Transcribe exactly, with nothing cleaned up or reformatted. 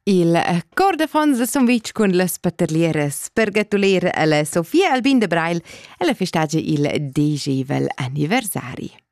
Il cor de fons da Sonvitg cun las paterlieras per gratuler alla Sofia Albin de Brail e la festagia il digevel anniversari.